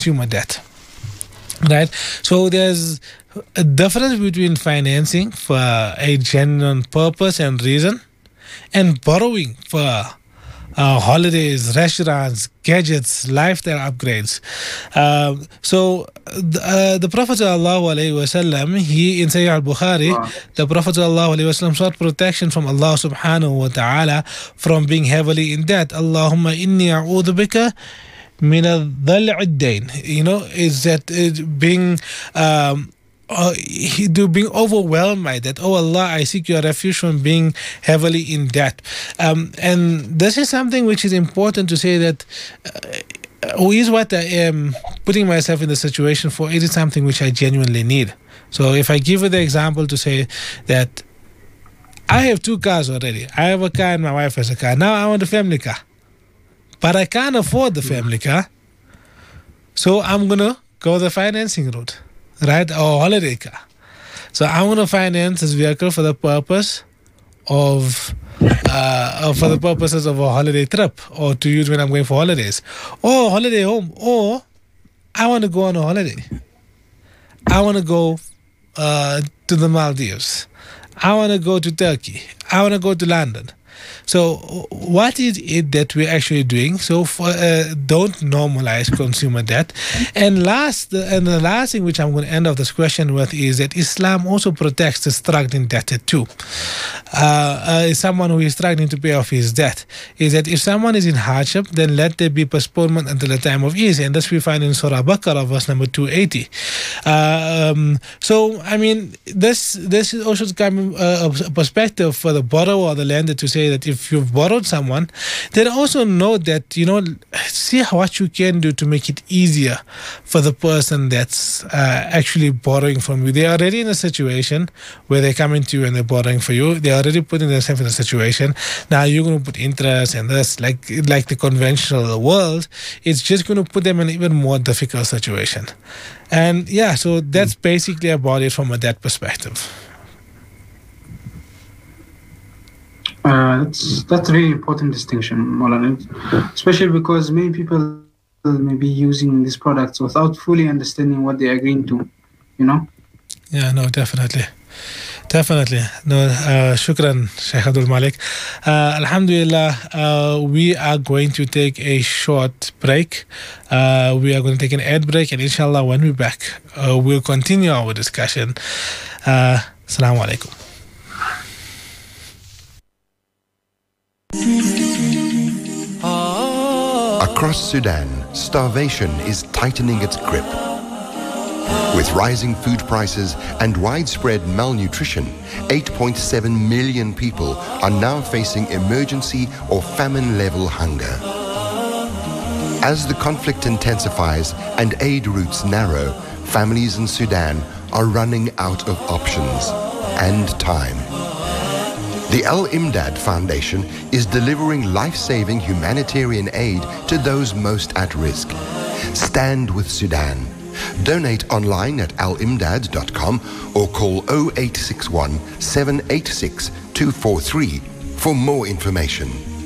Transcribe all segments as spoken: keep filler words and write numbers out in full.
consumer debt. Right? So there's a difference between financing for a genuine purpose and reason and borrowing for uh, holidays, restaurants, gadgets, lifestyle upgrades. Um, so uh, the Prophet sallallahu alaihi wasallam, he in Sahih al-Bukhari, wow. the Prophet sallallahu alaihi wasallam sought protection from Allah subhanahu wa ta'ala from being heavily in debt. Allahumma inni a'udhu bika min al-dhal'i ad-dayn. You know, is that it being um, Uh, he, do being overwhelmed by that. Oh Allah, I seek your refuge from being heavily in debt. Um, and this is something which is important to say that uh, is what I am putting myself in the situation for. It is something which I genuinely need. So if I give you the example to say that I have two cars already. I have a car and my wife has a car. Now I want a family car. But I can't afford the family car. So I'm going to go the financing route. Right, or holiday car. So I want to finance this vehicle for the purpose of, uh, for the purposes of a holiday trip, or to use when I'm going for holidays, or holiday home, or I want to go on a holiday. I want to go uh, to the Maldives. I want to go to Turkey. I want to go to London. So what is it that we're actually doing? So for, uh, don't normalize consumer debt. And last, and the last thing which I'm going to end off this question with is that Islam also protects the struggling debtor too. Uh, uh, someone who is struggling to pay off his debt is that if someone is in hardship, then let there be postponement until the time of ease. And this we find in Surah Baqarah, verse number two eighty. Uh, um, so, I mean, this this is also coming uh, a perspective for the borrower or the lender to say that if you've borrowed someone, then also know that, you know, see what you can do to make it easier for the person that's uh, actually borrowing from you. They're already in a situation where they're coming to you and they're borrowing for you. They're already putting themselves in a situation. Now you're going to put interest and this, like like the conventional world, it's just going to put them in an even more difficult situation. And yeah, so that's basically about it from a debt perspective. Uh, that's that's a very important distinction, Maulana, especially because many people may be using these products without fully understanding what they're agreeing to, you know? Yeah, no, definitely. Definitely. No, uh, shukran, Sheikh Abdul Malik. Uh, Alhamdulillah, uh, we are going to take a short break. Uh, we are going to take an ad break, and inshallah, when we're back, uh, we'll continue our discussion. Uh, Assalamu alaikum. Across Sudan, starvation is tightening its grip. With rising food prices and widespread malnutrition, eight point seven million people are now facing emergency or famine-level hunger. As the conflict intensifies and aid routes narrow, families in Sudan are running out of options and time. The Al-Imdad Foundation is delivering life-saving humanitarian aid to those most at risk. Stand with Sudan. Donate online at al imdad dot com or call oh eight six one, seven eight six, two four three for more information.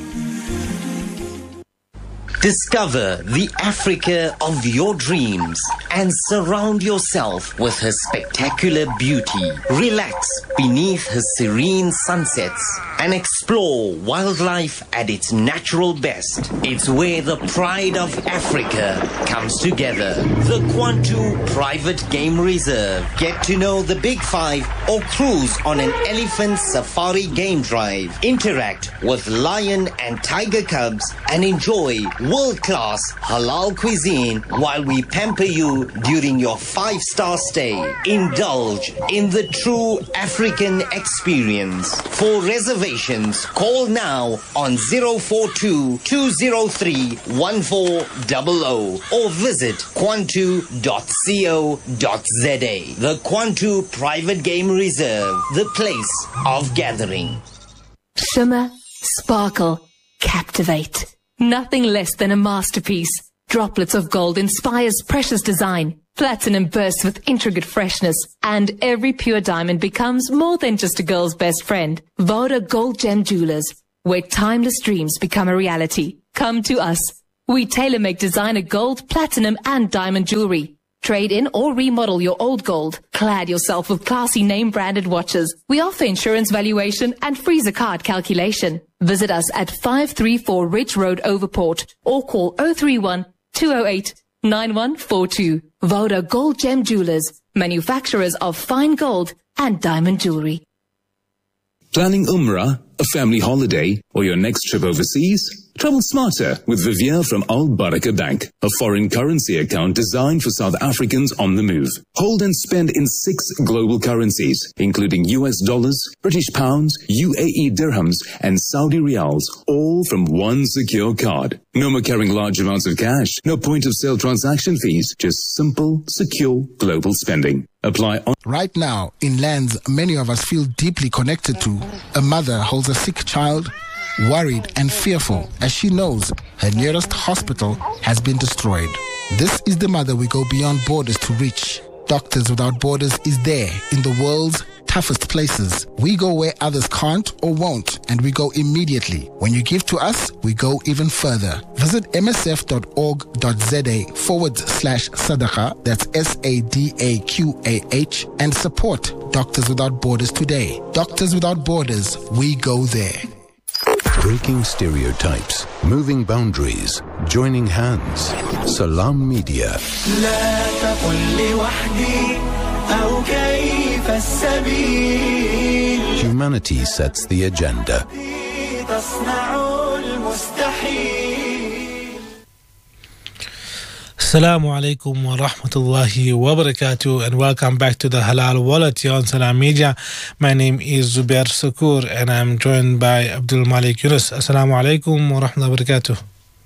Discover the Africa of your dreams and surround yourself with her spectacular beauty. Relax beneath her serene sunsets and explore wildlife at its natural best. It's where the pride of Africa comes together. The Kwantu Private Game Reserve. Get to know the Big Five or cruise on an elephant safari game drive. Interact with lion and tiger cubs and enjoy world-class halal cuisine while we pamper you during your five-star stay. Indulge in the true African experience. For reservations, call now on zero four two, two zero three, one four zero zero or visit kwantu dot co dot za. The Kwantu Private Game Reserve, the place of gathering. Shimmer, sparkle, captivate. Nothing less than a masterpiece. Droplets of gold inspires precious design. Platinum bursts with intricate freshness. And every pure diamond becomes more than just a girl's best friend. Voda Gold Gem Jewelers, where timeless dreams become a reality. Come to us. We tailor-make designer gold, platinum and diamond jewelry. Trade in or remodel your old gold. Clad yourself with classy name-branded watches. We offer insurance valuation and freezer card calculation. Visit us at five three four Ridge Road, Overport, or call oh three one, two oh eight, nine one four two. Voda Gold Gem Jewelers, manufacturers of fine gold and diamond jewelry. Planning Umrah, a family holiday, or your next trip overseas? Travel smarter with Vivier from Al Baraka Bank, a foreign currency account designed for South Africans on the move. Hold and spend in six global currencies, including U S dollars, British pounds, U A E dirhams, and Saudi riyals, all from one secure card. No more carrying large amounts of cash, no point of sale transaction fees, just simple, secure global spending. Apply on. Right now, in lands many of us feel deeply connected to, a mother holds a sick child, worried and fearful as she knows her nearest hospital has been destroyed. This is the mother we go beyond borders to reach. Doctors Without Borders is there in the world's toughest places. We go where others can't or won't, and we go immediately. When you give to us, we go even further. Visit msf.org.za forward slash sadaqah, that's S A D A Q A H, and support Doctors Without Borders today. Doctors Without Borders, we go there. Breaking stereotypes, moving boundaries, joining hands. Salam Media. Humanity sets the agenda. Assalamu alaikum wa rahmatullahi wa barakatuh, and welcome back to the Halal Wallet here on Salam Media. My name is Zubair Sakur and I'm joined by Abdul Malik Yunus. Assalamu alaikum wa rahmatullahi wa barakatuh.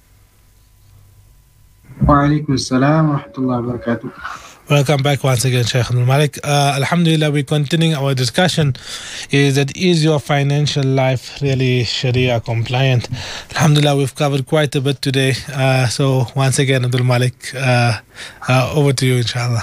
Wa alaikum assalam wa rahmatullahi wa barakatuh. Welcome back once again, Sheikh Abdul Malik. Uh, Alhamdulillah, we're continuing our discussion. Is that is your financial life really Sharia compliant? Alhamdulillah, we've covered quite a bit today. Uh, so once again, Abdul Malik, uh, uh, over to you, inshallah.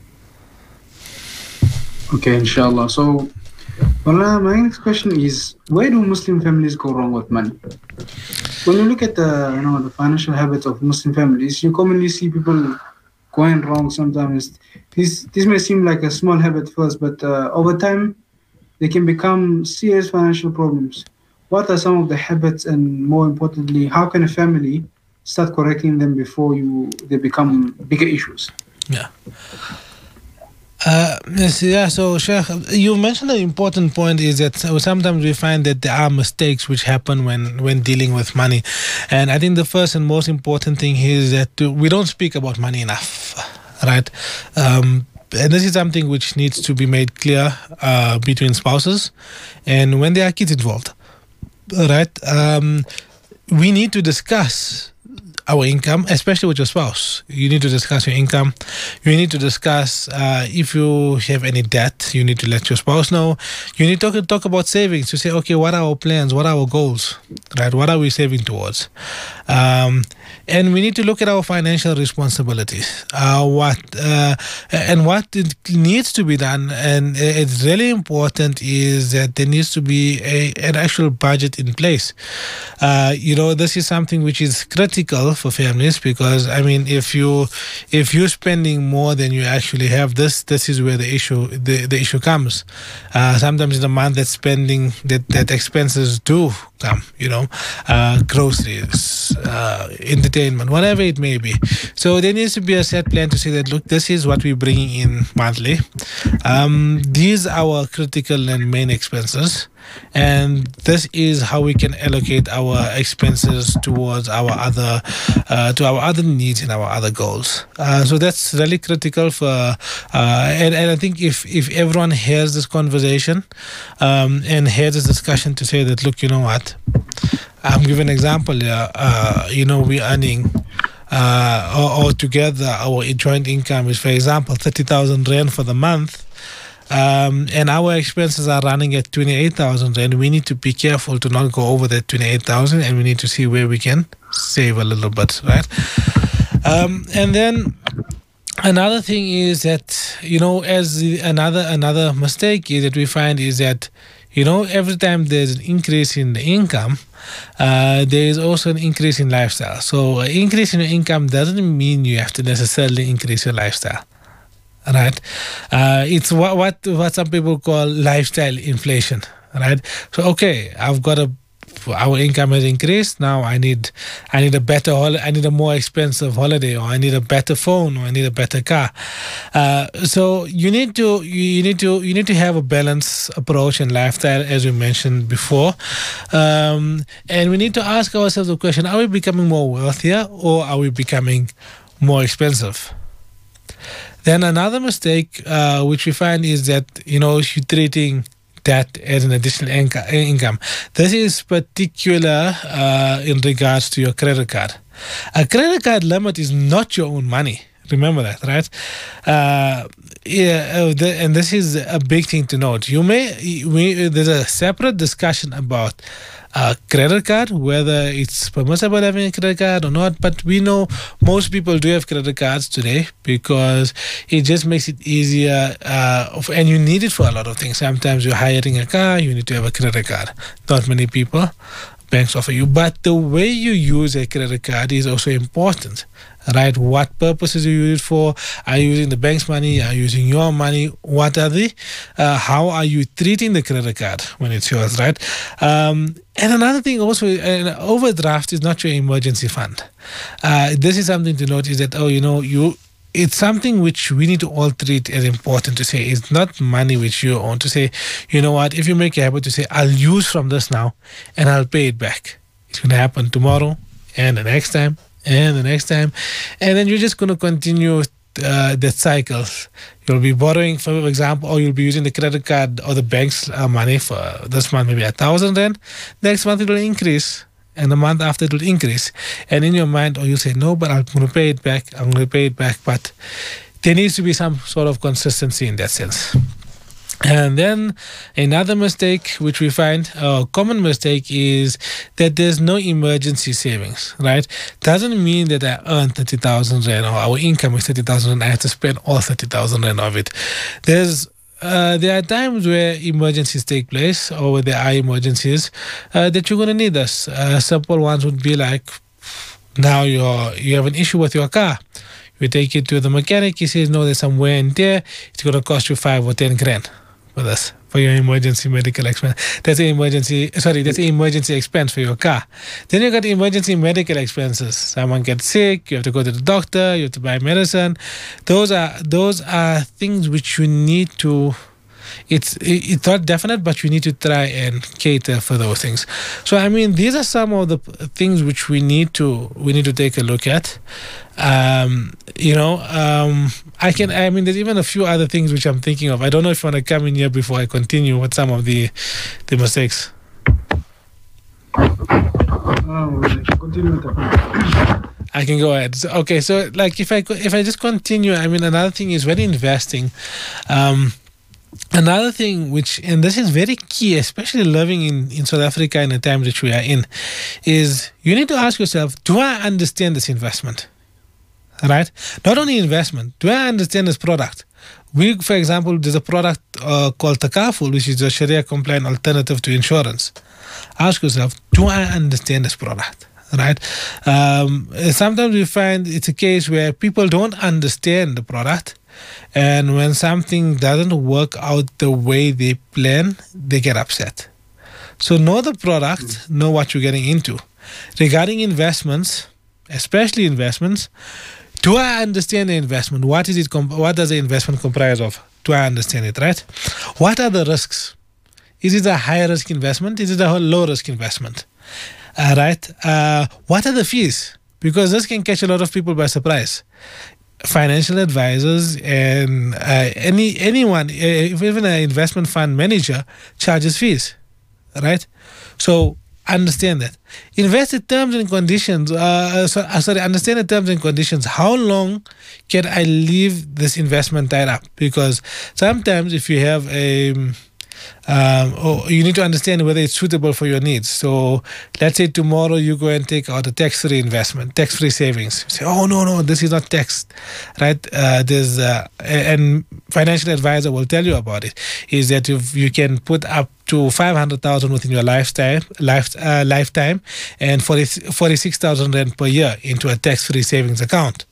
Okay, inshallah. So, well, my next question is: where do Muslim families go wrong with money? When you look at the, you know, the financial habits of Muslim families, you commonly see people going wrong sometimes. This this may seem like a small habit first, but uh, over time, they can become serious financial problems. What are some of the habits, and more importantly, how can a family start correcting them before you they become bigger issues? Yeah. Uh, yes, yeah, so Sheikh, you mentioned an important point is that sometimes we find that there are mistakes which happen when, when dealing with money. And I think the first and most important thing is that we don't speak about money enough, right? Um, and this is something which needs to be made clear uh, between spouses and when there are kids involved, right? Um, we need to discuss our income, especially with your spouse. You need to discuss your income. You need to discuss uh, if you have any debt. You need to let your spouse know. You need to talk, talk about savings. To say, okay, what are our plans? What are our goals? Right? What are we saving towards? Um, and we need to look at our financial responsibilities. Uh, what uh, and what it needs to be done. And it's really important is that there needs to be a, an actual budget in place. Uh, you know, this is something which is critical for families, because I mean, if you if you're spending more than you actually have, this this is where the issue the, the issue comes. Uh, sometimes in a month that spending that, that expenses do come, you know, uh, groceries, uh, entertainment, whatever it may be. So there needs to be a set plan to say that, look, this is what we're bringing in monthly. Um, these are our critical and main expenses. And this is how we can allocate our expenses towards our other, uh, to our other needs and our other goals. Uh, so that's really critical for, uh, and, and I think if, if everyone hears this conversation um, and hears this discussion to say that, look, you know what, I'm giving an example here, uh, you know, we're earning uh, all, all together, our joint income is, for example, thirty thousand rand for the month. Um, and our expenses are running at twenty-eight thousand, and we need to be careful to not go over that twenty-eight thousand, and we need to see where we can save a little bit, right? Um, and then another thing is that, you know, as the, another another mistake is that we find is that you know, every time there's an increase in the income, uh, there is also an increase in lifestyle. So an increase in your income doesn't mean you have to necessarily increase your lifestyle. Right? Uh, it's what, what what some people call lifestyle inflation. Right? So okay, I've got a our income has increased. Now I need I need a better hol- I need a more expensive holiday, or I need a better phone, or I need a better car. Uh, so you need to you need to you need to have a balanced approach in lifestyle, as we mentioned before, um, and we need to ask ourselves the question: are we becoming more wealthier, or are we becoming more expensive? Then another mistake uh, which we find is that, you know, you're treating that as an additional inca- income. This is particular uh, in regards to your credit card. A credit card limit is not your own money. Remember that, right? Uh, yeah, uh, the, and this is a big thing to note. You may we, there's a separate discussion about a credit card, whether it's permissible having a credit card or not. But we know most people do have credit cards today because it just makes it easier, uh, and you need it for a lot of things. Sometimes you're hiring a car, you need to have a credit card. Not many people banks offer you, but the way you use a credit card is also important, right? What purposes you use it for? Are you using the bank's money? Are you using your money? What are they? Uh, how are you treating the credit card when it's yours, right? Um, and another thing also, an overdraft is not your emergency fund. Uh, this is something to note, is that, oh, you know, you it's something which we need to all treat as important to say. It's not money which you own, to say, you know what, if you make a habit to say, I'll use from this now and I'll pay it back. It's going to happen tomorrow and the next time and the next time. And then you're just going to continue uh, that cycle. You'll be borrowing, for example, or you'll be using the credit card or the bank's uh, money for this month, maybe a thousand rand. Next month it will increase. And the month after it will increase. And in your mind, or you say, no, but I'm going to pay it back. I'm going to pay it back. But there needs to be some sort of consistency in that sense. And then another mistake which we find, a common mistake, is that there's no emergency savings, right? Doesn't mean that I earn thirty thousand rand or our income is thirty thousand rand. I have to spend all thirty thousand rand of it. There's Uh, there are times where emergencies take place, or where there are emergencies uh, that you're going to need us. Uh, simple ones would be like, now you're, you have an issue with your car. You take it to the mechanic, he says, no, there's some wear and tear. It's going to cost you five or ten grand for this, for your emergency medical expense. That's an emergency, sorry, that's an emergency expense for your car. Then you got emergency medical expenses. Someone gets sick, you have to go to the doctor, you have to buy medicine. Those are those are things which you need to, it's it's not definite, but you need to try and cater for those things. So I mean, these are some of the things which we need to we need to take a look at. Um, you know, um, I can. I mean, there's even a few other things which I'm thinking of. I don't know if you want to come in here before I continue with some of the the mistakes. Oh, continue with the I can go ahead. So, okay, so like if I co- if I just continue, I mean, another thing is when investing. Um, Another thing which, and this is very key, especially living in, in South Africa in the time that we are in, is you need to ask yourself, do I understand this investment? Right? Not only investment, do I understand this product? We, for example, there's a product uh, called Takaful, which is a Sharia-compliant alternative to insurance. Ask yourself, do I understand this product? Right? Um, sometimes we find it's a case where people don't understand the product, and when something doesn't work out the way they plan, they get upset. So know the product, know what you're getting into. Regarding investments, especially investments, do I understand the investment? What is it? Comp- what does the investment comprise of? Do I understand it, right? What are the risks? Is it a high risk investment? Is it a low risk investment? Uh, right? Uh, what are the fees? Because this can catch a lot of people by surprise. Financial advisors and uh, any anyone, uh, even an investment fund manager, charges fees, right? So understand that. Invest the terms and conditions. Uh, so, uh, sorry, understand the terms and conditions. How long can I leave this investment tied up? Because sometimes if you have a Um, or you need to understand whether it's suitable for your needs. So let's say tomorrow you go and take out a tax-free investment, tax-free savings. You say, oh, no, no, this is not taxed, right? Uh, there's uh, and financial advisor will tell you about it, is that if you can put up to five hundred thousand within your lifetime, life, uh, lifetime and forty-six thousand rand per year into a tax-free savings account.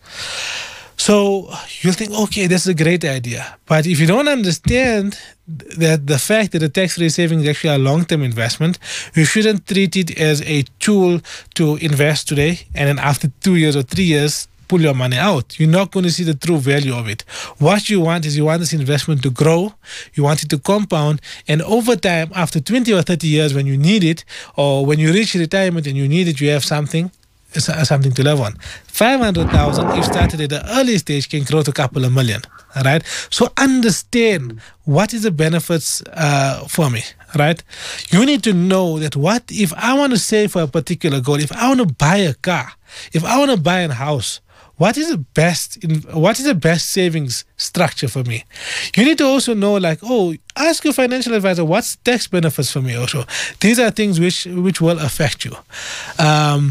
So you'll think, okay, that's a great idea. But if you don't understand that the fact that the tax-free savings is actually a long-term investment, you shouldn't treat it as a tool to invest today and then after two years or three years, pull your money out. You're not going to see the true value of it. What you want is you want this investment to grow, you want it to compound, and over time, after twenty or thirty years when you need it, or when you reach retirement and you need it, you have something something to live on. five hundred thousand, if started at the early stage, can grow to a couple of million. All right. So understand what is the benefits uh, for me. Right. You need to know that what if I want to save for a particular goal, if I want to buy a car, if I want to buy a house, what is the best in, what is the best savings structure for me? You need to also know, like, oh, ask your financial advisor, what's tax benefits for me also? These are things which which will affect you. Um,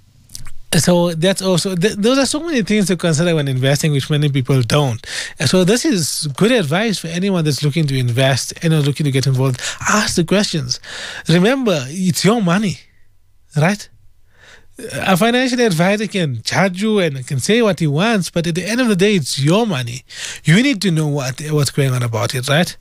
So that's also, th- those are so many things to consider when investing, which many people don't. And so this is good advice for anyone that's looking to invest, anyone looking to get involved. Ask the questions. Remember, it's your money, right? A financial advisor can charge you and can say what he wants, but at the end of the day, it's your money. You need to know what what's going on about it, right?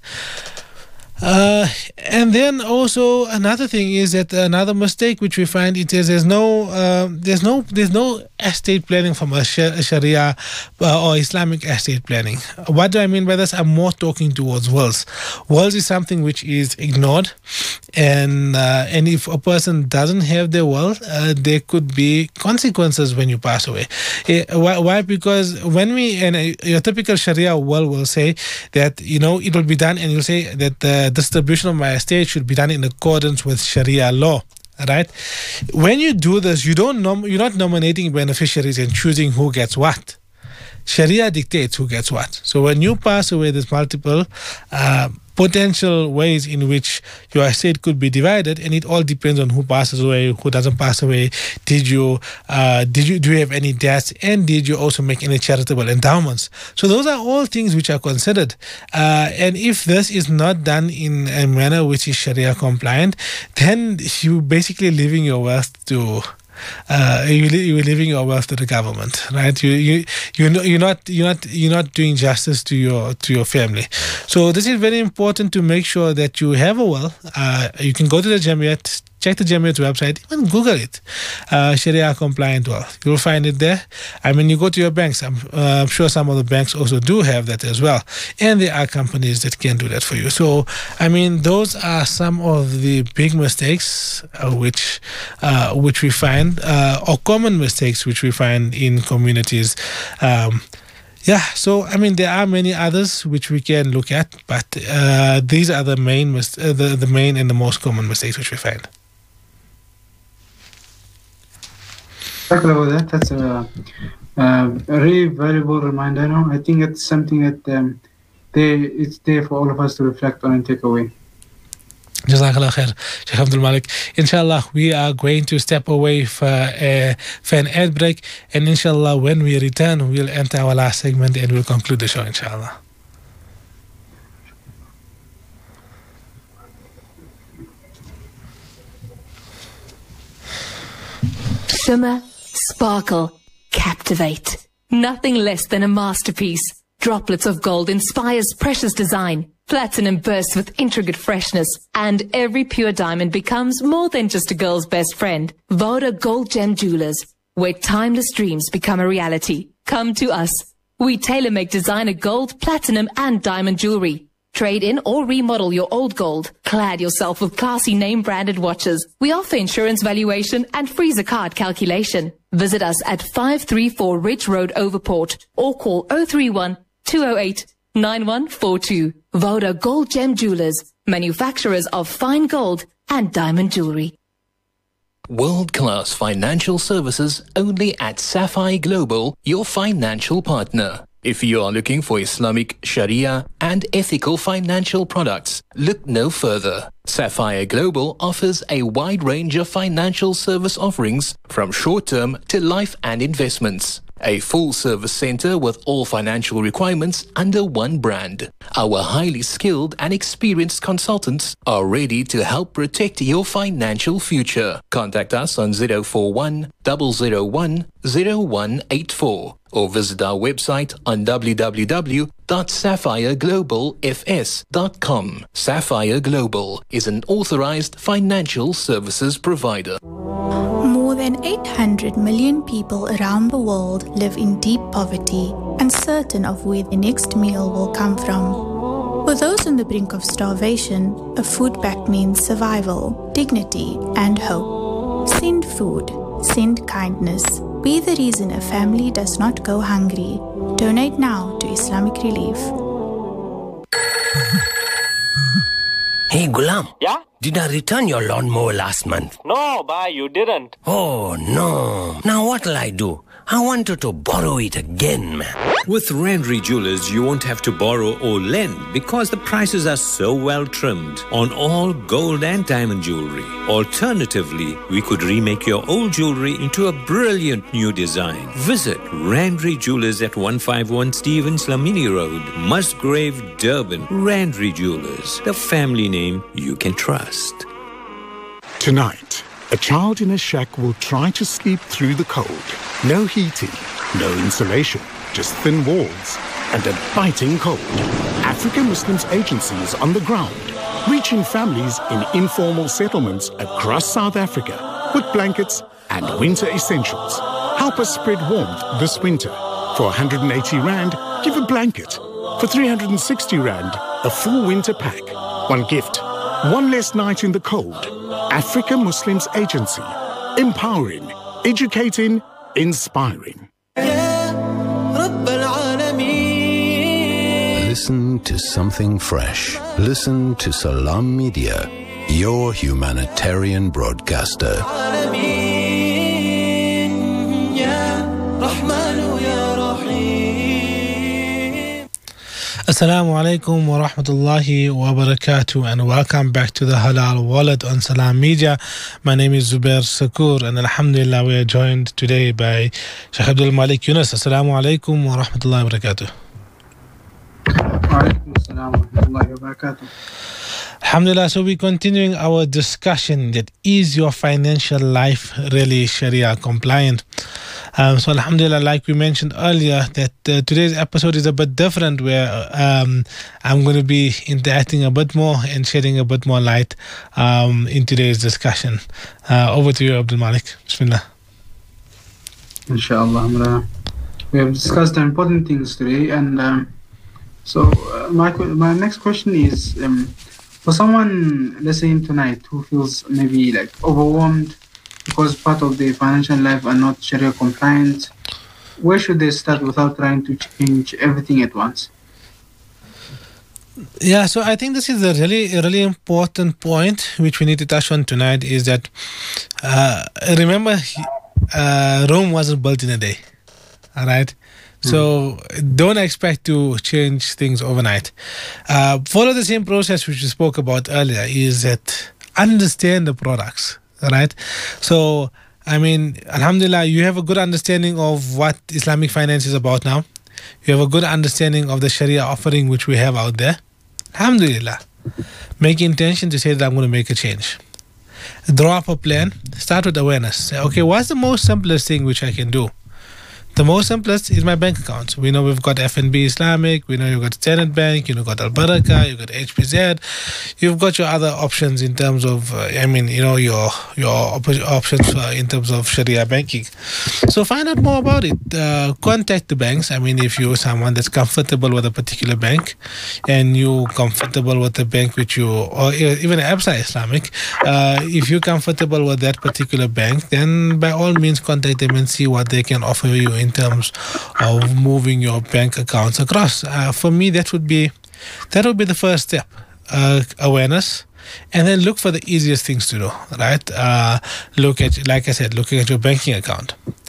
Uh, and then also another thing is that another mistake which we find it is there's no uh, there's no there's no estate planning from a Sharia uh, or Islamic estate planning. What do I mean by this? I'm more talking towards wills. Wills is something which is ignored, and uh, and if a person doesn't have their will, uh, there could be consequences when you pass away. Uh, why, why? Because when we and a, your typical Sharia will will say that, you know, it will be done, and you'll say that the distribution of my estate should be done in accordance with Sharia law, right? When you do this, you don't nom- you're not nominating beneficiaries and choosing who gets what. Sharia dictates who gets what. So when you pass away, there's multiple uh, potential ways in which your estate could be divided, and it all depends on who passes away, who doesn't pass away. Did you, uh, did you, do you have any debts, and did you also make any charitable endowments? So those are all things which are considered. Uh, and if this is not done in a manner which is Sharia compliant, then you basically leaving your wealth to. Uh, you, you're leaving your wealth to the government, right? You you you know you're not you're not you're not doing justice to your to your family. So this is very important to make sure that you have a will. Uh, you can go to the Jamiat, check the Jamiat website, even Google it, uh, Sharia compliant will. You'll find it there. I mean, you go to your banks. I'm, uh, I'm sure some of the banks also do have that as well, and there are companies that can do that for you. So, I mean, those are some of the big mistakes uh, which uh, which we find, uh, or common mistakes which we find in communities. Um, Yeah, so I mean there are many others which we can look at, but uh, these are the main mis- uh, the the main and the most common mistakes which we find. Thank you for that. That's a, a really valuable reminder. No, I think it's something that um, they it's there for all of us to reflect on and take away. Jazakallah khair, Sheikh Abdul Malik. Inshallah, we are going to step away for, uh, for an ad break, and inshallah, when we return, we'll enter our last segment and we'll conclude the show, inshallah. Shimmer, sparkle, captivate. Nothing less than a masterpiece. Droplets of gold inspires precious design. Platinum bursts with intricate freshness, and every pure diamond becomes more than just a girl's best friend. Voda Gold Gem Jewelers, where timeless dreams become a reality. Come to us. We tailor-make designer gold, platinum, and diamond jewelry. Trade in or remodel your old gold. Clad yourself with classy name-branded watches. We offer insurance valuation and freezer card calculation. Visit us at five three four Ridge Road, Overport, or call zero three one, two zero eight, nine one four two. Voda Gold Gem Jewelers, manufacturers of fine gold and diamond jewelry. World-class financial services only at Sapphire Global, your financial partner. If you are looking for Islamic Sharia and ethical financial products, look no further. Sapphire Global offers a wide range of financial service offerings from short-term to life and investments. A full-service center with all financial requirements under one brand. Our highly skilled and experienced consultants are ready to help protect your financial future. Contact us on zero four one, zero zero one, zero one eight four or visit our website on w w w dot sapphire global f s dot com. Sapphire Global is an authorized financial services provider. More than eight hundred million people around the world live in deep poverty, uncertain of where the next meal will come from. For those on the brink of starvation, a food pact means survival, dignity, and hope. Send food. Send kindness. Be the reason a family does not go hungry. Donate now to Islamic Relief. Hey, Gulam. Yeah? Did I return your lawnmower last month? No, bye, you didn't. Oh, no. Now what'll I do? I wanted to borrow it again, man. With Randry Jewelers, you won't have to borrow or lend because the prices are so well trimmed on all gold and diamond jewelry. Alternatively, we could remake your old jewelry into a brilliant new design. Visit Randry Jewelers at one fifty-one Stevens Lamini Road, Musgrave, Durban. Randry Jewelers, the family name you can trust. Tonight, a child in a shack will try to sleep through the cold. No heating, no insulation, just thin walls and a biting cold. African Muslims Agency is on the ground, reaching families in informal settlements across South Africa with blankets and winter essentials. Help us spread warmth this winter. For one hundred eighty rand, give a blanket. For three hundred sixty rand, a full winter pack. One gift, one less night in the cold. African Muslims Agency. Empowering, educating, inspiring. Listen to something fresh. Listen to Salam Media, your humanitarian broadcaster. Assalamu alaikum wa rahmatullahi wa barakatuh, and welcome back to the Halal Wallet on Salam Media. My name is Zubair Sakur, and alhamdulillah we are joined today by Sheikh Abdul Malik Yunus. Assalamu alaikum wa rahmatullahi wa barakatuh. Wa alaikum assalam wa rahmatullahi wa barakatuh. Alhamdulillah, so we're continuing our discussion that is your financial life really Sharia compliant? Um, so alhamdulillah, like we mentioned earlier, that uh, today's episode is a bit different, where um, I'm going to be interacting a bit more and shedding a bit more light um, in today's discussion. Uh, over to you, Abdul Malik. Bismillah. Inshallah. We have discussed important things today, and um, so uh, my my next question is, um, for someone listening tonight who feels maybe like overwhelmed because part of their financial life are not Sharia compliant, where should they start without trying to change everything at once? Yeah, so I think this is a really, a really important point which we need to touch on tonight, is that uh, remember, uh, Rome wasn't built in a day, all right? So don't expect to change things overnight. Uh, follow the same process which we spoke about earlier, is that understand the products, right? So, I mean, alhamdulillah, you have a good understanding of what Islamic finance is about now. You have a good understanding of the Sharia offering which we have out there. Alhamdulillah. Make intention to say that I'm going to make a change. Draw up a plan. Start with awareness. Say, okay, what's the most simplest thing which I can do? The most simplest is my bank account. We know we've got F N B Islamic, we know you've got Standard Bank, you know, got Al Barakah, you've got H P Z, you've got your other options in terms of, uh, I mean, you know, your your op- options uh, in terms of Sharia banking. So find out more about it. Uh, contact the banks. I mean, if you're someone that's comfortable with a particular bank and you're comfortable with the bank which you, or even Absa Islamic, uh, if you're comfortable with that particular bank, then by all means contact them and see what they can offer you in terms of moving your bank accounts across. Uh, for me, that would be that would be the first step. Uh, awareness, and then look for the easiest things to do. Right? Uh, look at, like I said, looking at your banking account.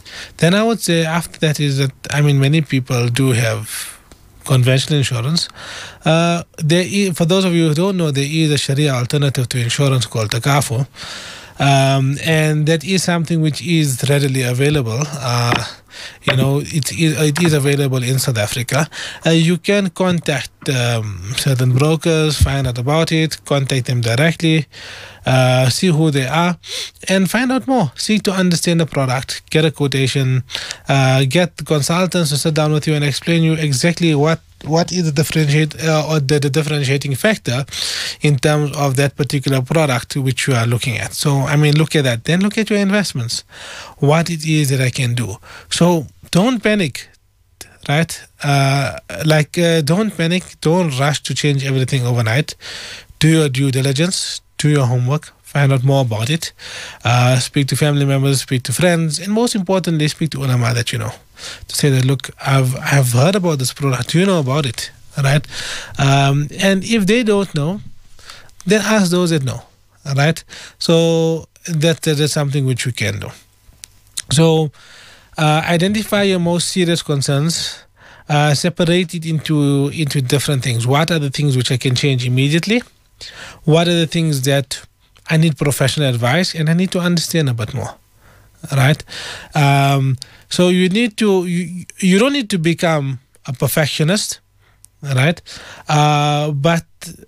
Then I would say after that is that, I mean, many people do have conventional insurance. Uh, there is, for those of you who don't know, there is a Sharia alternative to insurance called Takaful. Um, and that is something which is readily available. Uh, you know, it is, it is available in South Africa. Uh, you can contact um, certain brokers, find out about it, contact them directly, uh, see who they are, and find out more. Seek to understand the product, get a quotation, uh, get the consultants to sit down with you and explain you exactly what what is the differentiate uh, or the, the differentiating factor in terms of that particular product which you are looking at. So, I mean, look at that. Then look at your investments, what it is that I can do. So don't panic, right? Uh, like, uh, don't panic. Don't rush to change everything overnight. Do your due diligence, do your homework, find out more about it. Uh, speak to family members, speak to friends, and most importantly, speak to ulama that you know. To say that, look, I've I've heard about this product. Do you know about it? Right? Um, and if they don't know, then ask those that know. Right? So that that is something which you can do. So uh, identify your most serious concerns. Uh, separate it into into different things. What are the things which I can change immediately? What are the things that I need professional advice and I need to understand a bit more? Right? Um, so you need to, you, you don't need to become a perfectionist, right? Uh, but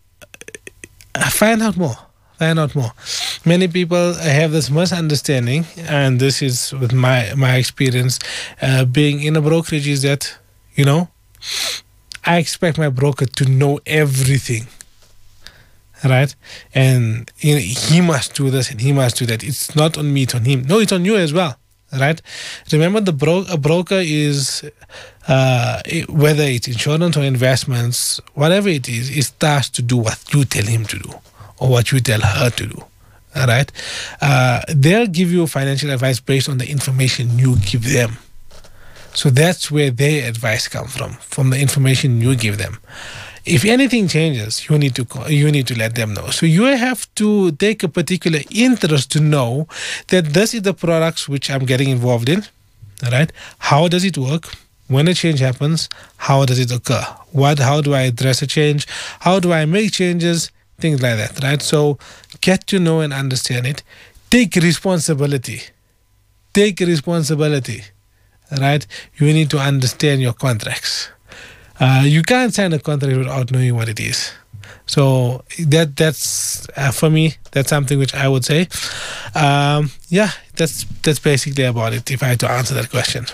find out more, find out more. Many people have this misunderstanding, and this is with my, my experience, uh, being in a brokerage, is that, you know, I expect my broker to know everything. Right? And you know, he must do this and he must do that. It's not on me, it's on him. No, it's on you as well. Right? Remember, the bro- a broker is, uh, it, whether it's insurance or investments, whatever it is, is tasked to do what you tell him to do or what you tell her to do. All right? Uh, they'll give you financial advice based on the information you give them. So that's where their advice comes from, from the information you give them. If anything changes, you need to you need to let them know. So you have to take a particular interest to know that this is the products which I'm getting involved in. All right? How does it work? When a change happens, how does it occur? What? How do I address a change? How do I make changes? Things like that, right? So get to know and understand it. Take responsibility. Take responsibility, right? You need to understand your contracts. Uh, you can't sign a contract without knowing what it is. So that that's uh, for me, that's something which I would say. Um, yeah, that's that's basically about it. If I had to answer that question.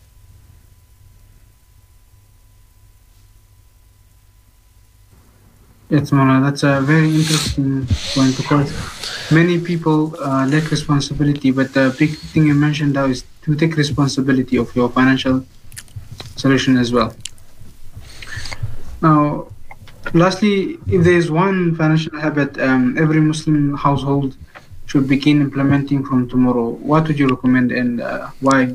Yes, Mona, that's a very interesting point because many people uh, lack responsibility, but the big thing you mentioned now is to take responsibility of your financial solution as well. Now, lastly, if there is one financial habit um, every Muslim household should begin implementing from tomorrow, what would you recommend and uh, why?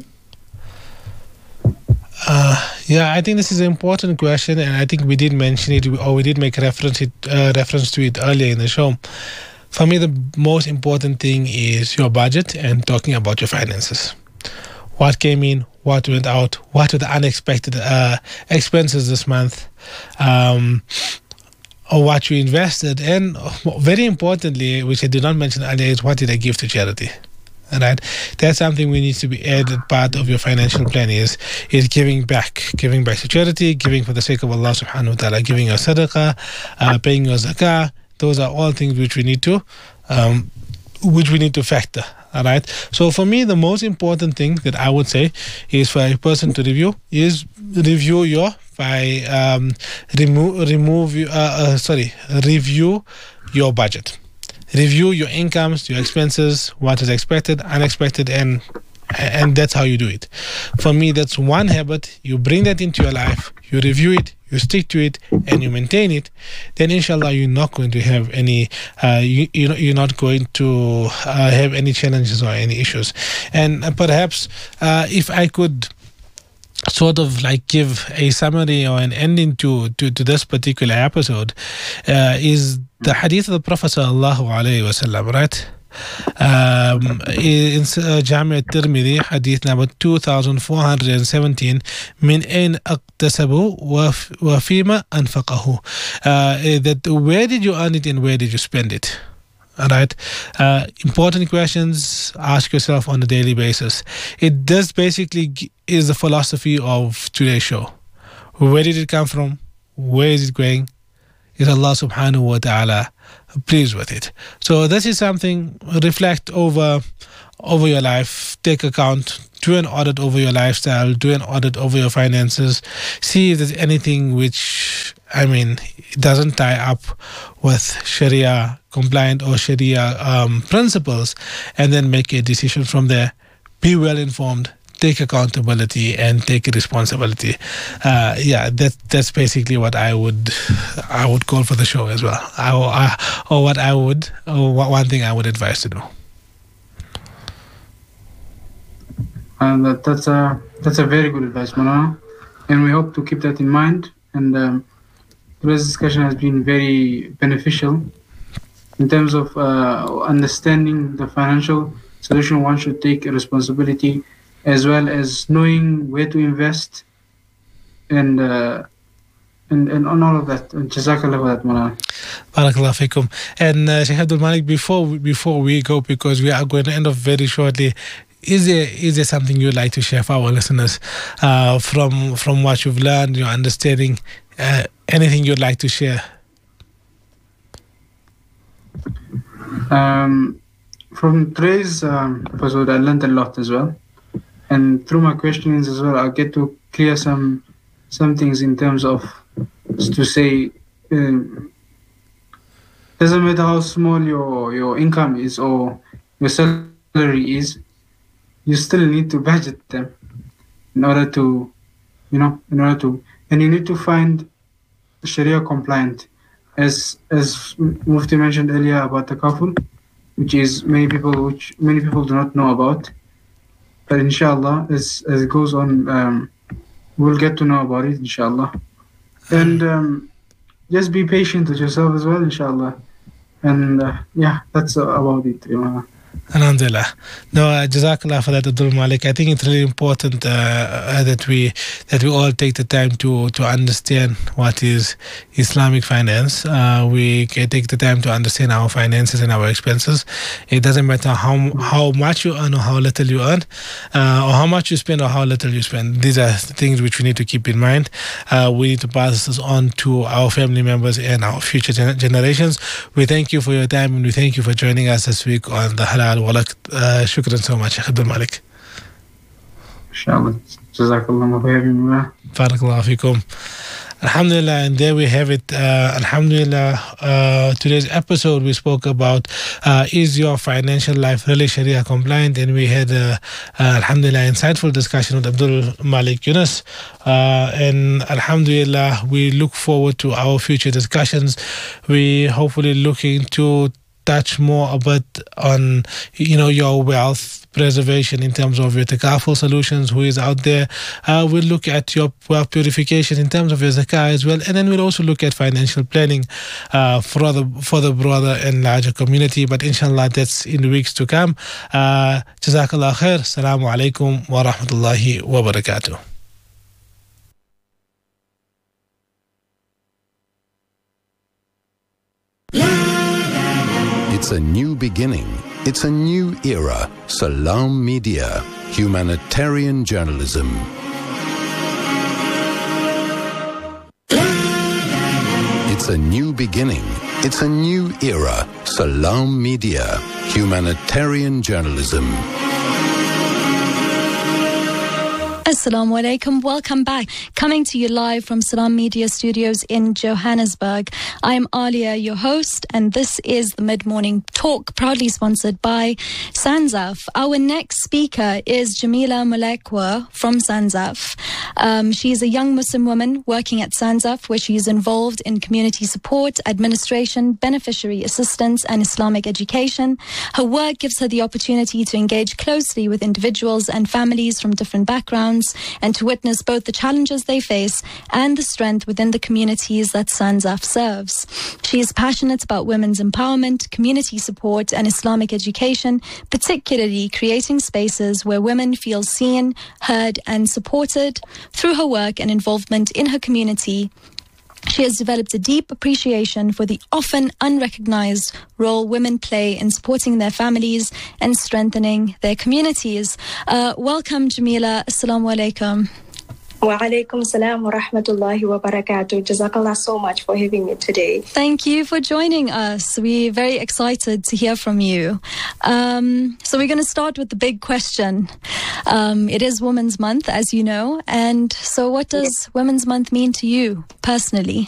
Uh, yeah, I think this is an important question, and I think we did mention it, or we did make reference it, uh, reference to it earlier in the show. For me, the most important thing is your budget and talking about your finances. What came in, what went out, what were the unexpected uh, expenses this month, um, or what you invested, and very importantly, which I did not mention earlier, is what did I give to charity. Right? That's something we need to be added part of your financial plan is is giving back, giving back to charity, giving for the sake of Allah subhanahu wa ta'ala, giving your sadaqah, uh, paying your zakah. Those are all things which we need to um, which we need to factor. All right. So for me, the most important thing that I would say is for a person to review is review your by um, remove remove uh, uh, sorry review your budget. Review your incomes, your expenses, what is expected, unexpected, and and that's how you do it. For me, that's one habit. You bring that into your life, you review it, you stick to it, and you maintain it. Then, inshallah, you're not going to have any. Uh, you you know you're not going to uh, have any challenges or any issues. And uh, perhaps uh, if I could sort of like give a summary or an ending to to, to this particular episode, uh, is the hadith of the Prophet sallallahu alaihi wasallam, right? Um, in uh, Jami' al-Tirmidhi, hadith number two thousand four hundred seventeen, min ayn aqtasabu wa fima anfaqahu. Uh, that where did you earn it and where did you spend it? All right. Uh, important questions, ask yourself on a daily basis. It does basically g- is the philosophy of today's show. Where did it come from? Where is it going? Is Allah subhanahu wa ta'ala pleased with it? So this is something, reflect over over your life, take account, do an audit over your lifestyle, do an audit over your finances, see if there's anything which, I mean, doesn't tie up with Sharia compliant or Sharia um, principles, and then make a decision from there. Be well informed, take accountability, and take responsibility. Uh, yeah, that that's basically what I would I would call for the show as well. I, I, or what I would, or one thing I would advise to do. And that, that's a that's a very good advice, Maulana, and we hope to keep that in mind. And um, today's discussion has been very beneficial in terms of uh, understanding the financial solution. One should take a responsibility, as well as knowing where to invest, and uh, and and on all of that. And Jazakallah for that, Maulana. Barakallah fikum. And uh, Sheikh Abdul Malik, before we, before we go, because we are going to end off very shortly, is there is there something you'd like to share for our listeners uh, from from what you've learned, your understanding, uh, anything you'd like to share? Um, from today's um, episode, I learned a lot as well, and through my questionings as well, I get to clear some some things in terms of, to say, um, doesn't matter how small your your income is or your salary is, you still need to budget them in order to, you know, in order to, and you need to find Sharia compliant. As as Mufti mentioned earlier about takaful, which is many people which many people do not know about, but inshallah, as as it goes on, um, we'll get to know about it, inshallah. And um, just be patient with yourself as well, inshallah. And uh, yeah, that's uh, about it. You know. Alhamdulillah. No, uh, Jazakallah for that, Abdul Malik. I think it's really important uh, uh, that we that we all take the time to to understand what is Islamic finance. Uh, we can take the time to understand our finances and our expenses. It doesn't matter how how much you earn or how little you earn, uh, or how much you spend or how little you spend. These are things which we need to keep in mind. Uh, we need to pass this on to our family members and our future gen- generations. We thank you for your time, and we thank you for joining us this week on the Halal Walak. Uh, shukran so much, Sheikh Abdul Malik. Inshallah. Jazakallah for having me. Barakallah fikum. Alhamdulillah, and there we have it. Uh, Alhamdulillah, uh, today's episode we spoke about uh, is your financial life really Sharia compliant, and we had uh, uh, Alhamdulillah insightful discussion with Abdul Malik Yunus, uh, and Alhamdulillah we look forward to our future discussions. We hopefully looking to touch more a bit on, you know, your wealth preservation in terms of your takaful solutions, who is out there. Uh, we'll look at your wealth purification in terms of your zakah as well, and then we'll also look at financial planning uh, for the for the broader and larger community. But inshallah, that's in the weeks to come. Uh, Jazakallah khair. Assalamu alaikum wa rahmatullahi wa barakatuh. It's a new beginning. It's a new era. Salam Media, humanitarian journalism. It's a new beginning. It's a new era. Salam Media, humanitarian journalism. Assalamu alaikum. Welcome back. Coming to you live from Salam Media Studios in Johannesburg. I am Alia, your host, and this is the Mid-Morning Talk, proudly sponsored by Sanzaf. Our next speaker is Jamila Mulekwa from Sanzaf. Um, she is a young Muslim woman working at Sanzaf, where she is involved in community support, administration, beneficiary assistance, and Islamic education. Her work gives her the opportunity to engage closely with individuals and families from different backgrounds accounts and to witness both the challenges they face and the strength within the communities that SANZAF serves. She is passionate about women's empowerment, community support and Islamic education, particularly creating spaces where women feel seen, heard and supported. Through her work and involvement in her community, she has developed a deep appreciation for the often unrecognized role women play in supporting their families and strengthening their communities. Uh, welcome, Jamila. Assalamu alaikum. Wa alaikum salam wa rahmatullahi wa barakatuh. Jazakallah so much for having me today. Thank you for joining us. We're very excited to hear from you. Um, so we're going to start with the big question. Um, it is Women's Month, as you know. And so what does yes. Women's Month mean to you personally?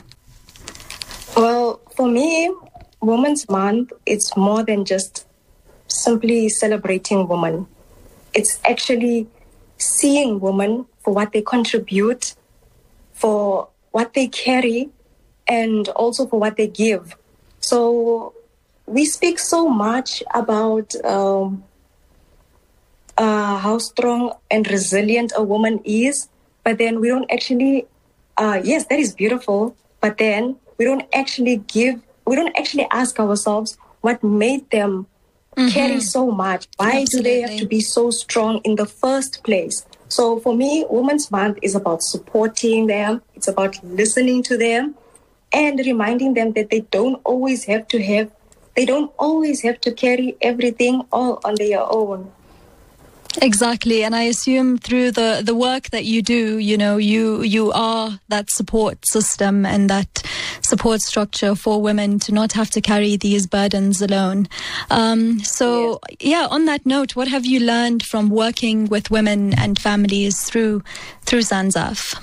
Well, for me, Women's Month, it's more than just simply celebrating women. It's actually seeing women for what they contribute, for what they carry, and also for what they give. So we speak so much about um, uh, how strong and resilient a woman is, but then we don't actually, uh, yes, that is beautiful, but then we don't actually give, we don't actually ask ourselves what made them mm-hmm. carry so much. Why Absolutely. do they have to be so strong in the first place? So for me, Women's Month is about supporting them. It's about listening to them and reminding them that they don't always have to have, they don't always have to carry everything all on their own. Exactly. And I assume through the, the work that you do, you know, you, you are that support system and that support structure for women to not have to carry these burdens alone. Um, so, yes. yeah, on that note, what have you learned from working with women and families through, through SANZAF?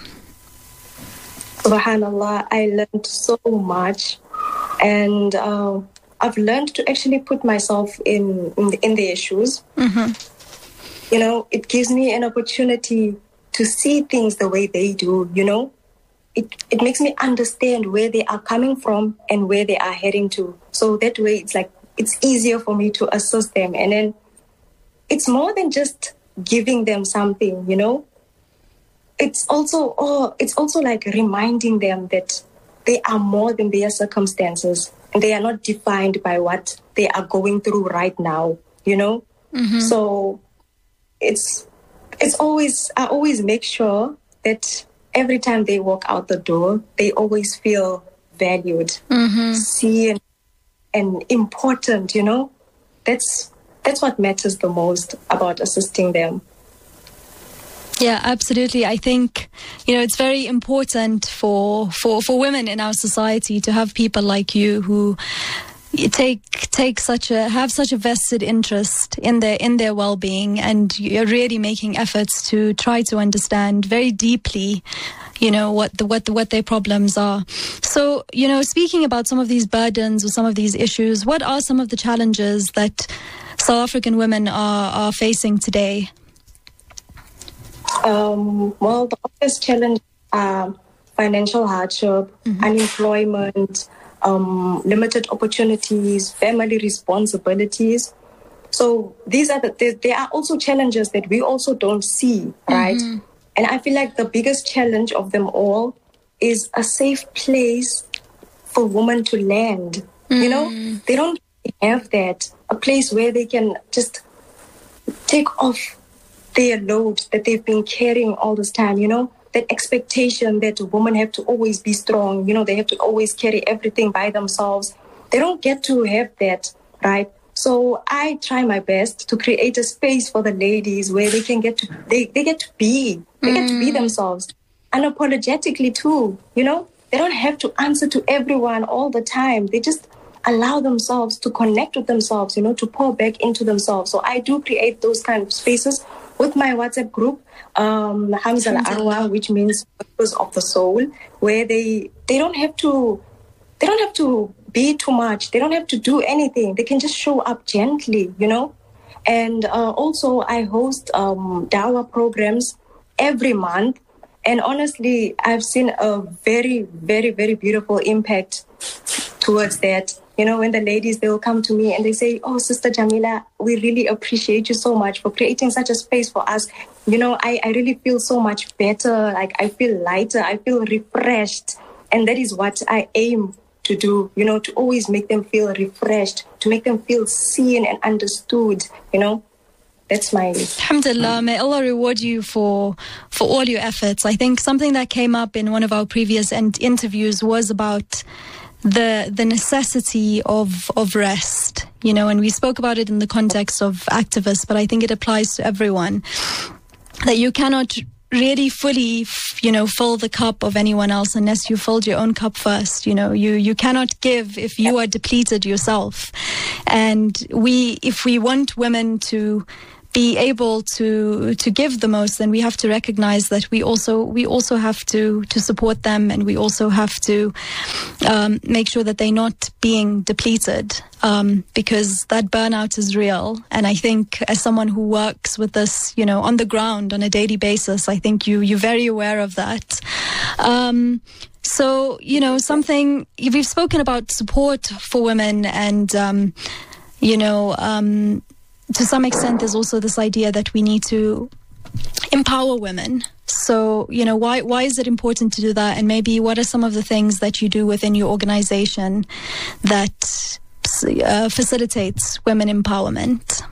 SubhanAllah, I learned so much. And uh, I've learned to actually put myself in, in, the, in their shoes. Mm-hmm. You know, it gives me an opportunity to see things the way they do, you know. It it makes me understand where they are coming from and where they are heading to. So that way it's like, it's easier for me to assist them. And then it's more than just giving them something, you know. It's also, oh, it's also like reminding them that they are more than their circumstances. And they are not defined by what they are going through right now, you know. Mm-hmm. So It's it's always, I always make sure that every time they walk out the door, they always feel valued, mm-hmm. seen, and important, you know. That's that's what matters the most about assisting them. Yeah, absolutely. I think, you know, it's very important for, for, for women in our society to have people like you who You take take such a have such a vested interest in their in their well-being, and you're really making efforts to try to understand very deeply, you know, what the what the, what their problems are. So, you know, speaking about some of these burdens or some of these issues, what are some of the challenges that South African women are are facing today? Um, well, the obvious challenge are financial hardship, mm-hmm. unemployment. Um, limited opportunities, family responsibilities. So these are the, there, there are also challenges that we also don't see, right? Mm-hmm. And I feel like the biggest challenge of them all is a safe place for women to land. Mm-hmm. You know, they don't have that, a place where they can just take off their load that they've been carrying all this time, you know? That expectation that women have to always be strong, you know, they have to always carry everything by themselves. They don't get to have that, right? So I try my best to create a space for the ladies where they can get to, they, they get to be, they mm. get to be themselves unapologetically too, you know? They don't have to answer to everyone all the time. They just allow themselves to connect with themselves, you know, to pour back into themselves. So I do create those kind of spaces with my WhatsApp group, um, Hamza al-Arwa, which means purpose of the soul, where they they don't have to they don't have to be too much. They don't have to do anything. They can just show up gently, you know. And uh, also, I host um, Dawah programs every month, and honestly, I've seen a very, very, very beautiful impact towards that. You know, when the ladies, they will come to me and they say, oh, Sister Jamila, we really appreciate you so much for creating such a space for us. You know, I, I really feel so much better. Like, I feel lighter. I feel refreshed. And that is what I aim to do, you know, to always make them feel refreshed, to make them feel seen and understood, you know. That's my... Alhamdulillah, may Allah reward you for for all your efforts. I think something that came up in one of our previous in- interviews was about the the necessity of of rest, you know, and we spoke about it in the context of activists, but I think it applies to everyone, that you cannot really fully, you know, fill the cup of anyone else unless you filled your own cup first. You know, you you cannot give if you are depleted yourself. And we, if we want women to be able to to give the most, then we have to recognize that we also we also have to to support them, and we also have to um, make sure that they're not being depleted, um, because that burnout is real. And I think, as someone who works with this, you know, on the ground on a daily basis, I think you you're very aware of that. Um, so you know, something we've spoken about support for women, and um, you know. Um, To some extent, there's also this idea that we need to empower women. So, you know, why why is it important to do that? And maybe what are some of the things that you do within your organization that uh, facilitates women empowerment?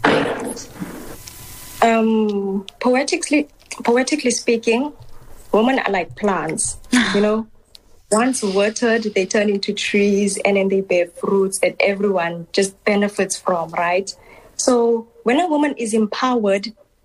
Um, poetically, poetically speaking, women are like plants, you know. Once watered, they turn into trees, and then they bear fruits that everyone just benefits from, right? So when a woman is empowered,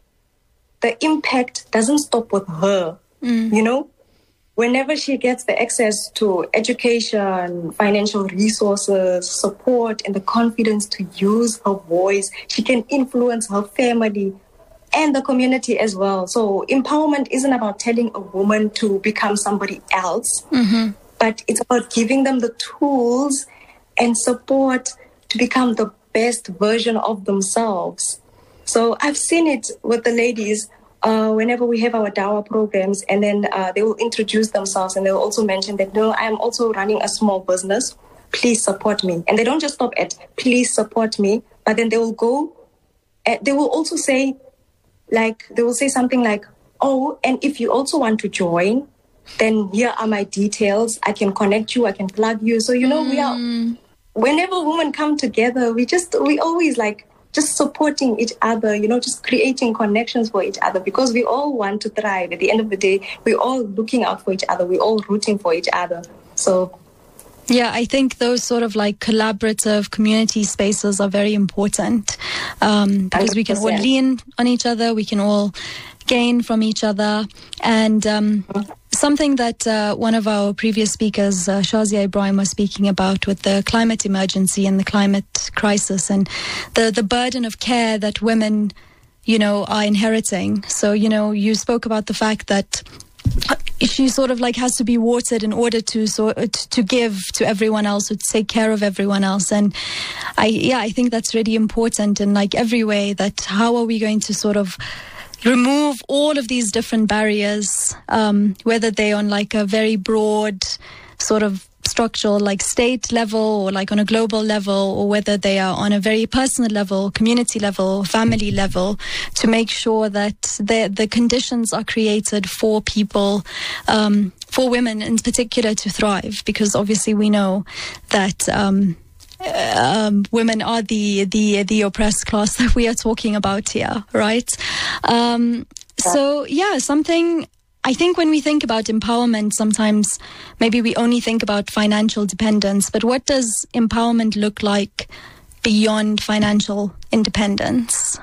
the impact doesn't stop with her, mm. you know? Whenever she gets the access to education, financial resources, support, and the confidence to use her voice, she can influence her family and the community as well. So empowerment isn't about telling a woman to become somebody else, mm-hmm. but it's about giving them the tools and support to become the best version of themselves. So I've seen it with the ladies uh, whenever we have our Dawa programs, and then uh, they will introduce themselves, and they'll also mention that, no, I'm also running a small business. Please support me. And they don't just stop at, please support me, but then they will go, uh, they will also say, like, they will say something like, oh, and if you also want to join, then here are my details. I can connect you, I can plug you. So, you know, mm. we are... Whenever women come together, we just, we always like just supporting each other, you know, just creating connections for each other, because we all want to thrive. At the end of the day, we're all looking out for each other. We're all rooting for each other. So, yeah, I think those sort of like collaborative community spaces are very important, um, because we can all lean on each other. We can all gain from each other. And um, something that uh, one of our previous speakers, uh, Shazia Ibrahim, was speaking about with the climate emergency and the climate crisis, and the, the burden of care that women, you know, are inheriting. So, you know, you spoke about the fact that she sort of like has to be watered in order to so to give to everyone else, or to take care of everyone else. And I, yeah, I think that's really important in like every way, that how are we going to sort of remove all of these different barriers, um, whether they're on like a very broad sort of structural like state level, or like on a global level, or whether they are on a very personal level, community level, family level, to make sure that the the conditions are created for people, um, for women in particular, to thrive. Because obviously we know that um, Um, women are the, the the oppressed class that we are talking about here, right? Um, so, yeah, something, I think when we think about empowerment, sometimes maybe we only think about financial dependence, but what does empowerment look like beyond financial independence?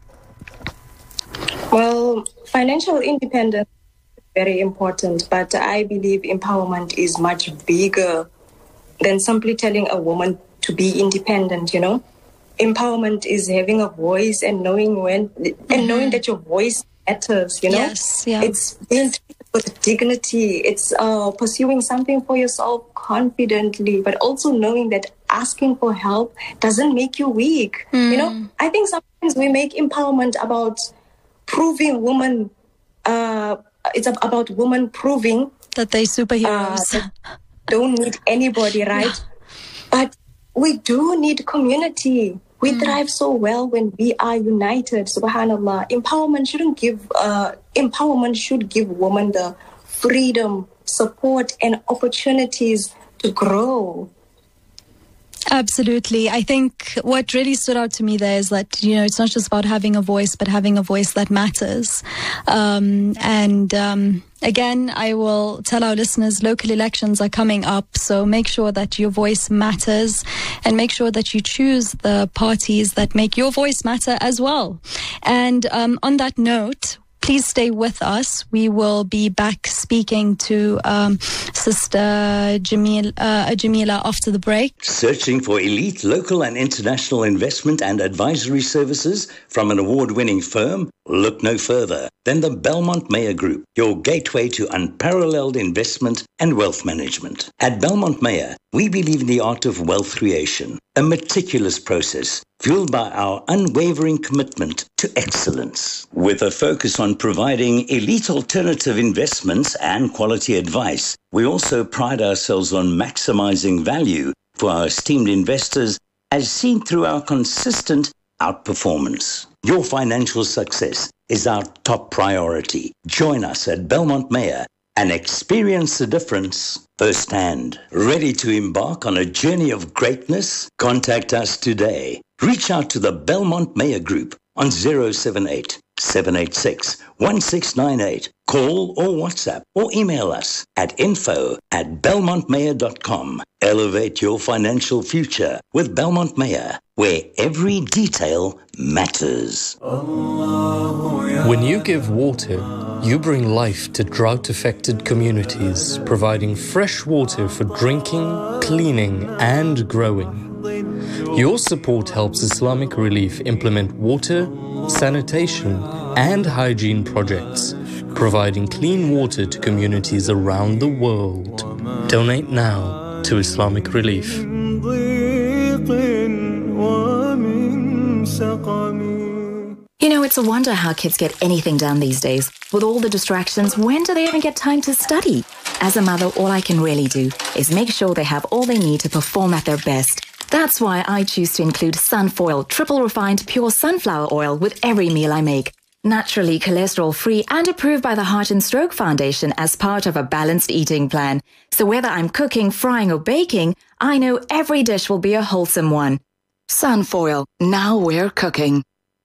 Well, financial independence is very important, but I believe empowerment is much bigger than simply telling a woman to be independent, you know. Empowerment is having a voice and knowing when mm-hmm. and knowing that your voice matters, you know. Yes, yeah. It's being treated with dignity. It's uh, pursuing something for yourself confidently, but also knowing that asking for help doesn't make you weak. Mm. You know, I think sometimes we make empowerment about proving women. Uh, it's about women proving that they're superheroes. Uh, that don't need anybody, right? But we do need community. We mm. thrive so well when we are united. Subhanallah. Empowerment shouldn't give, uh, empowerment should give women the freedom, support, and opportunities to grow. Absolutely. I think what really stood out to me there is that, you know, it's not just about having a voice, but having a voice that matters. Um, and um, again, I will tell our listeners, local elections are coming up, so make sure that your voice matters and make sure that you choose the parties that make your voice matter as well. And um, on that note, please stay with us. We will be back speaking to um, Sister Jamil, uh, Jamila after the break. Searching for elite local and international investment and advisory services from an award-winning firm? Look no further than the Belmont Meyer Group, your gateway to unparalleled investment and wealth management. At Belmont Meyer, we believe in the art of wealth creation, a meticulous process fueled by our unwavering commitment to excellence. With a focus on providing elite alternative investments and quality advice, we also pride ourselves on maximizing value for our esteemed investors as seen through our consistent outperformance. Your financial success is our top priority. Join us at Belmont Meyer and experience the difference firsthand. Ready to embark on a journey of greatness? Contact us today. Reach out to the Belmont Meyer Group on zero seven eight, seven eight six, one six nine eight. Call or WhatsApp or email us at info at belmont mayer dot com. Elevate your financial future with Belmont Meyer, where every detail matters. When you give water, you bring life to drought-affected communities, providing fresh water for drinking, cleaning, and growing. Your support helps Islamic Relief implement water, sanitation, and hygiene projects, providing clean water to communities around the world. Donate now to Islamic Relief. You know, it's a wonder how kids get anything done these days. With all the distractions, when do they even get time to study? As a mother, all I can really do is make sure they have all they need to perform at their best. That's why I choose to include Sunfoil triple refined pure sunflower oil with every meal I make. Naturally cholesterol-free and approved by the Heart and Stroke Foundation as part of a balanced eating plan. So whether I'm cooking, frying or baking, I know every dish will be a wholesome one. Sunfoil, now we're cooking.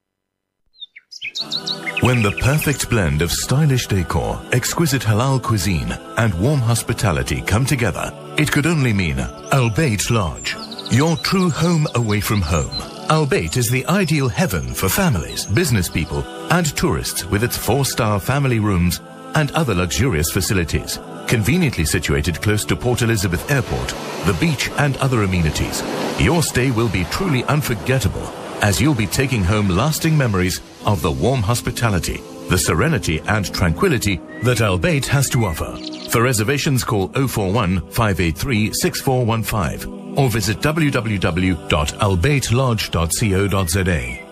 When the perfect blend of stylish decor, exquisite halal cuisine and warm hospitality come together, it could only mean Al Bayt Lodge, your true home away from home. Al Bayt is the ideal heaven for families, business people and tourists with its four-star family rooms and other luxurious facilities. Conveniently situated close to Port Elizabeth Airport, the beach and other amenities, your stay will be truly unforgettable as you'll be taking home lasting memories of the warm hospitality, the serenity and tranquility that Al Bayt has to offer. For reservations, call oh four one, five eight three, six four one five or visit w w w dot al bayt lodge dot co dot z a.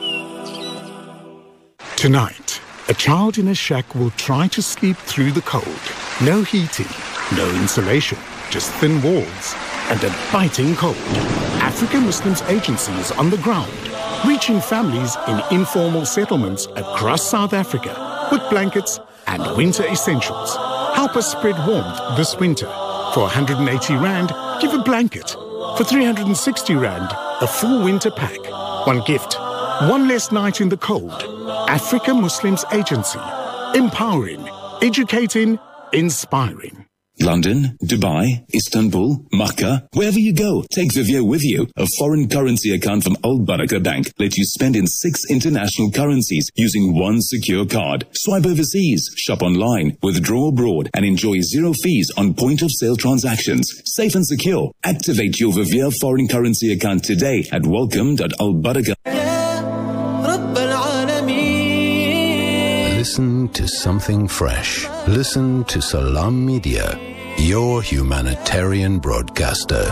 Tonight, a child in a shack will try to sleep through the cold. No heating, no insulation, just thin walls and a biting cold. African Muslims Agency is on the ground, reaching families in informal settlements across South Africa with blankets and winter essentials. Help us spread warmth this winter. For one hundred eighty rand, give a blanket. For three hundred sixty rand, a full winter pack. One gift, one less night in the cold. Africa Muslims Agency. Empowering, educating, inspiring. London, Dubai, Istanbul, Makkah, wherever you go, take Vivio with you. A foreign currency account from Al Baraka Bank lets you spend in six international currencies using one secure card. Swipe overseas, shop online, withdraw abroad, and enjoy zero fees on point-of-sale transactions. Safe and secure. Activate your Vivio foreign currency account today at welcome dot al baraka. Listen to something fresh. Listen to Salam Media, your humanitarian broadcaster.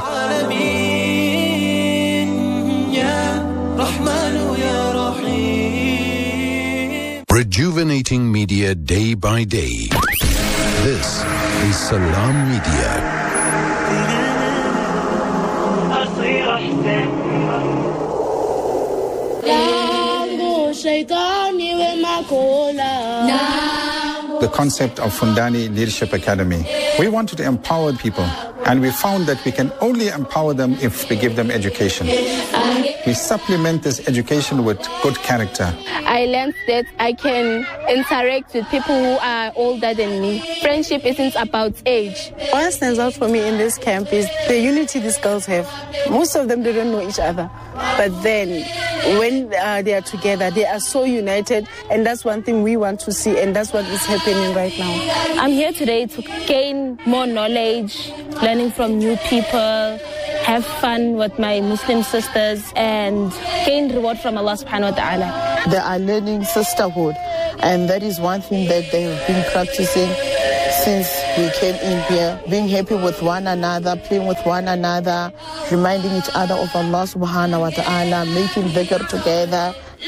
Rejuvenating media day by day. This is Salam Media. The concept of Fundani Leadership Academy. We wanted to empower people, and we found that we can only empower them if we give them education. We supplement this education with good character. I learned that I can interact with people who are older than me. Friendship isn't about age. What stands out for me in this camp is the unity these girls have. Most of them, they don't know each other. But then, when uh, they are together, they are so united, and that's one thing we want to see, and that's what is happening right now. I'm here today to gain more knowledge, learning from new people, have fun with my Muslim sisters, and gain reward from Allah subhanahu wa ta'ala. They are learning sisterhood, and that is one thing that they've been practicing since we came in here, being happy with one another, playing with one another, reminding each other of Allah subhanahu wa ta'ala, making dhikr together,